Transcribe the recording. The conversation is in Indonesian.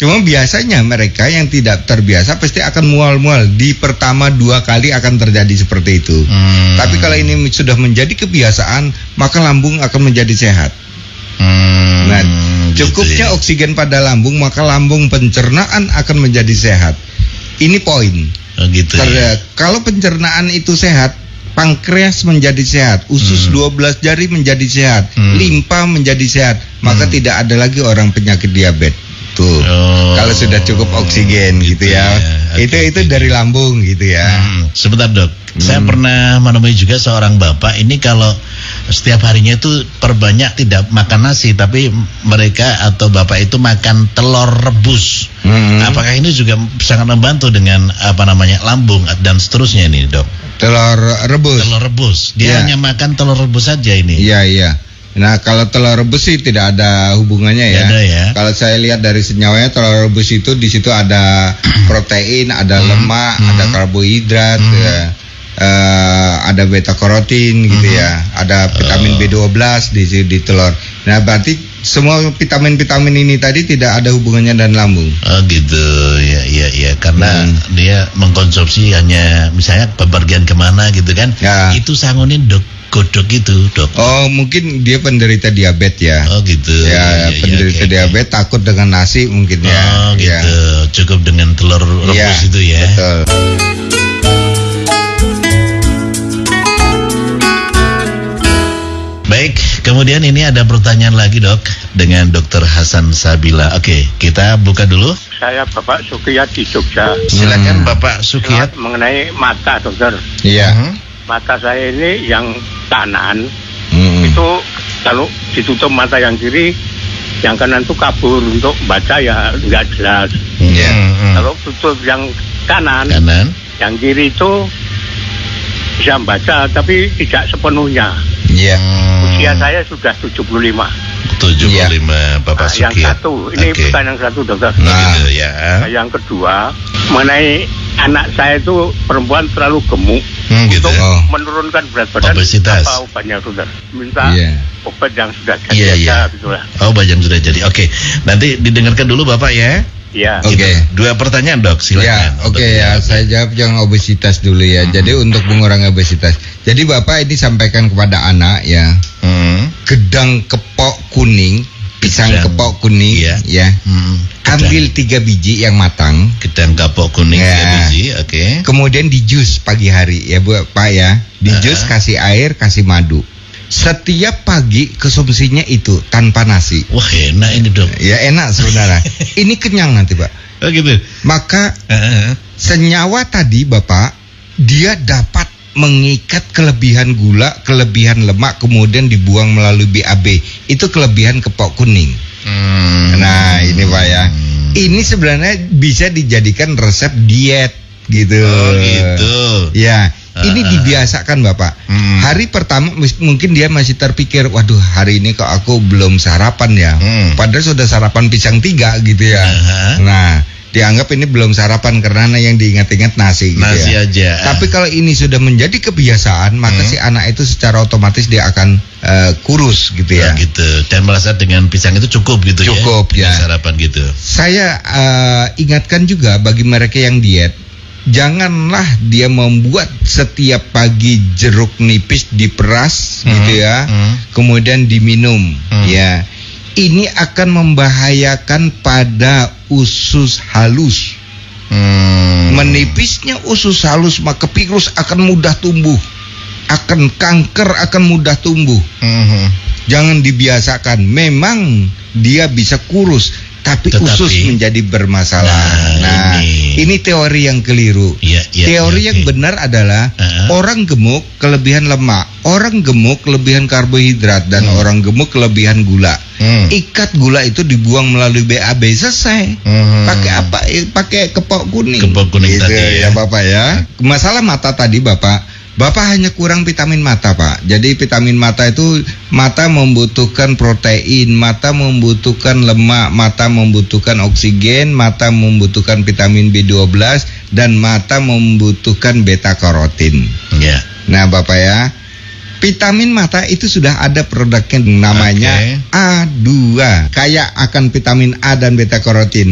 Cuma biasanya mereka yang tidak terbiasa pasti akan mual-mual. Di pertama 2 kali akan terjadi seperti itu. Tapi kalau ini sudah menjadi kebiasaan, maka lambung akan menjadi sehat. Nah, cukupnya gitu ya. oksigen pada lambung, maka lambung pencernaan akan menjadi sehat. Ini poin. Gitu ya. Kalau pencernaan itu sehat, pankreas menjadi sehat, usus 12 jari menjadi sehat, limpa menjadi sehat, maka tidak ada lagi orang penyakit diabetes. Tuh. Kalau sudah cukup oksigen gitu ya. Itu dari lambung gitu ya. Sebentar dok, saya pernah menemui juga seorang bapak. Ini kalau setiap harinya itu perbanyak tidak makan nasi, tapi mereka atau bapak itu makan telur rebus. Apakah ini juga sangat membantu dengan lambung dan seterusnya ini dok? Telur rebus. Dia hanya makan telur rebus saja ini. Iya. Nah, kalau telur rebus sih tidak ada hubungannya ya. Ada ya. Kalau saya lihat dari senyawanya, telur rebus itu di situ ada protein, ada lemak, ada karbohidrat, ada beta karotin gitu ya. Ada vitamin B12 di telur. Nah, berarti semua vitamin-vitamin ini tadi tidak ada hubungannya dengan lambung. Oh gitu, ya. Karena dia mengkonsumsi hanya misalnya bepergian kemana gitu kan. Ya. Itu sangunin godok itu dok. Oh, mungkin dia penderita diabetes ya. Oh gitu. Ya, penderita diabetes takut dengan nasi mungkin ya. Oh gitu. Ya. Cukup dengan telur rebus itu ya. Betul. Baik, kemudian ini ada pertanyaan lagi dok dengan Dr. Hasan Sabila. Oke, kita buka dulu. Saya Bapak Sukiyat di Jogja. Silakan Bapak Sukiyat. Mengenai mata dokter. Iya. Mata saya ini yang kanan itu kalau ditutup mata yang kiri, yang kanan itu kabur untuk baca ya nggak jelas. Kalau tutup yang kanan, yang kiri itu bisa baca tapi tidak sepenuhnya. Iya. Usia saya sudah 75. 75 Bapak Sukiyat. Yang satu, ini bukan yang satu dokter. Gitu ya. Yang kedua, mengenai anak saya itu perempuan terlalu gemuk. Gitu. Untuk menurunkan berat badan. Obesitas. Apa obatnya dokter? Minta obat yang sudah jadi. Iya. Gitulah. Obat yang sudah jadi. Oke. Nanti didengarkan dulu Bapak ya. Iya. Oke. 2 pertanyaan dok, silakan. Ya, saya jawab yang obesitas dulu ya. Jadi untuk mengurangi obesitas. Jadi Bapak ini sampaikan kepada anak ya. Gedang kepok kuning, pisang kepok kuning ya. Ambil 3 biji yang matang. Gedang kepok kuning 3 biji, oke. Kemudian di jus pagi hari ya Pak ya. Di jus kasih air, kasih madu. Setiap pagi konsumsinya itu tanpa nasi. Wah enak ini dok. Ya enak sebenarnya. Ini kenyang nanti Pak. Oh gitu. Maka senyawa tadi Bapak, dia dapat mengikat kelebihan gula, kelebihan lemak, kemudian dibuang melalui BAB. Itu kelebihan kepok kuning. Nah ini Pak ya. Ini sebenarnya bisa dijadikan resep diet gitu. Oh gitu. Ya. Ini dibiasakan Bapak. Hari pertama mungkin dia masih terpikir, waduh hari ini kok aku belum sarapan ya. Padahal sudah sarapan pisang 3 gitu ya. Nah, dianggap ini belum sarapan karena yang diingat-ingat nasi gitu nasi ya. Aja. Tapi kalau ini sudah menjadi kebiasaan, maka si anak itu secara otomatis dia akan kurus gitu ya. Gitu. Dan merasa dengan pisang itu cukup gitu cukup, ya. Ya. Sarapan gitu. Saya ingatkan juga bagi mereka yang diet, janganlah dia membuat setiap pagi jeruk nipis diperas gitu ya, kemudian diminum ya. Ini akan membahayakan pada usus halus. Menipisnya usus halus maka virus akan mudah tumbuh, akan kanker akan mudah tumbuh. Jangan dibiasakan. Memang dia bisa kurus, tapi usus menjadi bermasalah. Nah, ini teori yang keliru. Teori yang benar adalah orang gemuk kelebihan lemak, orang gemuk kelebihan karbohidrat, dan orang gemuk kelebihan gula. Ikat gula itu dibuang melalui BAB, selesai. Pakai apa? Pakai kepok kuning. Kepok kuning gitu, tadi ya Bapak ya. Masalah mata tadi Bapak hanya kurang vitamin mata Pak. Jadi vitamin mata itu, mata membutuhkan protein, mata membutuhkan lemak, mata membutuhkan oksigen, mata membutuhkan vitamin B12, dan mata membutuhkan beta karotin. Nah Bapak ya, vitamin mata itu sudah ada produknya namanya A2. Kaya akan vitamin A dan beta karotin.